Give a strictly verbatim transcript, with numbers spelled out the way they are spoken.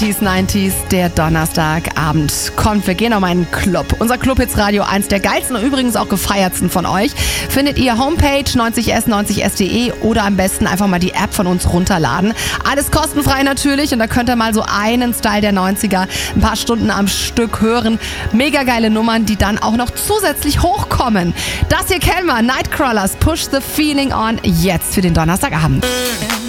Die neunziger, der Donnerstagabend kommt. Wir gehen auf einen Club. Unser Club-Hits-Radio, eins der geilsten und übrigens auch gefeiertsten von euch, findet ihr Homepage neunzig s neunzig s punkt de oder am besten einfach mal die App von uns runterladen. Alles kostenfrei natürlich und da könnt ihr mal so einen Style der neunziger ein paar Stunden am Stück hören. Mega geile Nummern, die dann auch noch zusätzlich hochkommen. Das hier kennen wir, Nightcrawlers, Push the Feeling On, jetzt für den Donnerstagabend.